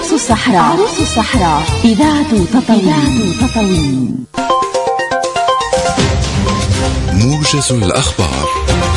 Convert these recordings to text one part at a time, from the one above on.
عروس الصحراء إذاعة تطاوين. موجز الأخبار.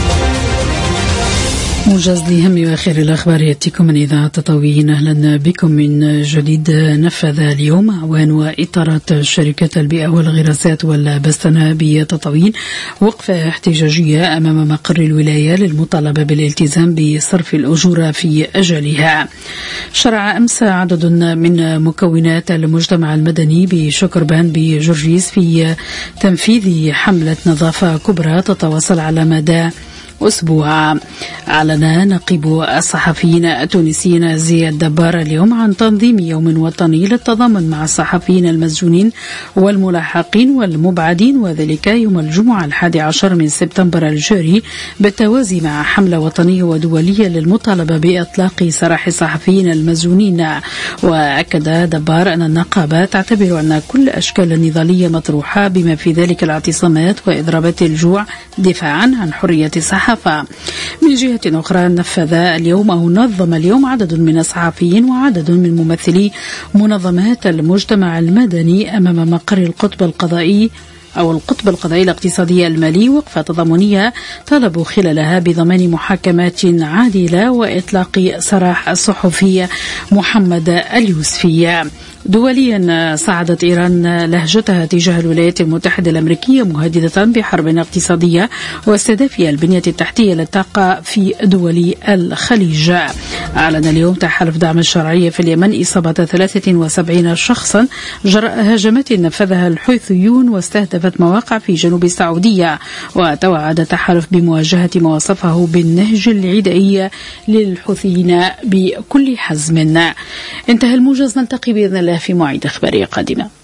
موجز لهم وآخر الأخبار يأتيكم من إذاعة تطاوين. أهلا بكم من جديد. نفذ اليوم أعوان وإطارات شركة البيئة والغراسات والبستنة بتطاوين وقفة احتجاجية أمام مقر الولاية للمطالبة بالالتزام بصرف الأجور في أجلها. شرع أمس عدد من مكونات المجتمع المدني بشكربان بجرجيس في تنفيذ حملة نظافة كبرى تتواصل على مدى أسبوع. أعلن نقيب الصحفيين التونسيين زياد دبار اليوم عن تنظيم يوم وطني للتضامن مع الصحفيين المسجونين والملاحقين والمبعدين، وذلك يوم الجمعة 11 من سبتمبر الجاري، بالتوازي مع حملة وطنية ودولية للمطالبة بإطلاق سراح الصحفيين المسجونين. وأكد دبار أن النقابة تعتبر أن كل أشكال النضالية مطروحة بما في ذلك الاعتصامات وإضرابات الجوع دفاعا عن حرية الصحافة. من جهة أخرى نفذ اليوم أو نظم اليوم عدد من الصحفيين وعدد من ممثلي منظمات المجتمع المدني أمام مقر القطب القضائي الاقتصادي المالي وقفة تضامنية طلبوا خلالها بضمان محاكمات عادلة وإطلاق سراح الصحفي محمد اليوسفي. دوليا صعدت إيران لهجتها تجاه الولايات المتحدة الأمريكية مهددة بحرب اقتصادية واستهداف البنية التحتية للطاقة في دول الخليج. أعلن اليوم تحالف دعم الشرعية في اليمن إصابة 73 شخصا جراء هجمات نفذها الحوثيون واستهدفت مواقع في جنوب السعودية، وتوعد التحالف بمواجهة ما وصفه بالنهج العدائي للحوثيين بكل حزم. انتهى الموجز، نلتقي بإذن الله في موعد أخبارية قادمة.